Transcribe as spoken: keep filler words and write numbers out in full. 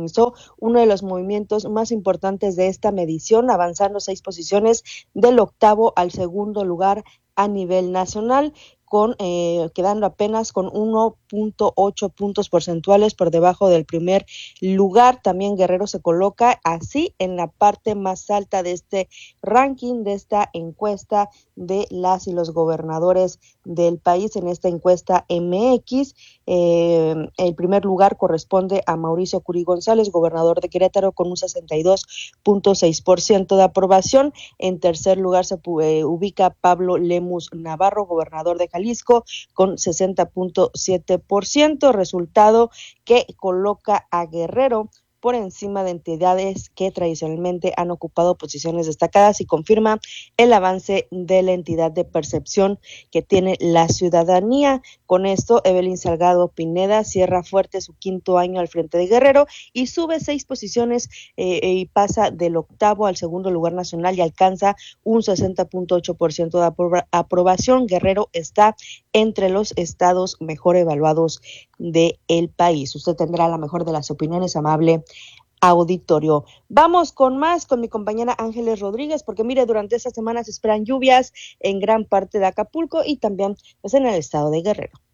protagonizó uno de los movimientos más importantes de esta medición, avanzando seis posiciones del octavo al segundo lugar a nivel nacional, con eh, quedando apenas con uno punto ocho puntos porcentuales por debajo del primer lugar. También Guerrero se coloca así en la parte más alta de este ranking, de esta encuesta de las y los gobernadores del país, en esta encuesta M X. Eh, el primer lugar corresponde a Mauricio Curi González, gobernador de Querétaro, con un sesenta y dos punto seis por ciento de aprobación. En tercer lugar se eh, ubica Pablo Lemus Navarro, gobernador de Jalisco, con sesenta punto siete por ciento, resultado que coloca a Guerrero por encima de entidades que tradicionalmente han ocupado posiciones destacadas y confirma el avance de la entidad de percepción que tiene la ciudadanía. Con esto, Evelyn Salgado Pineda cierra fuerte su quinto año al frente de Guerrero y sube seis posiciones eh, y pasa del octavo al segundo lugar nacional y alcanza un sesenta punto ocho por ciento de apro- aprobación. Guerrero está entre los estados mejor evaluados del país. Usted tendrá la mejor de las opiniones, amable auditorio. Vamos con más con mi compañera Ángeles Rodríguez, porque mire, durante esta semana se esperan lluvias en gran parte de Acapulco y también pues, en el estado de Guerrero.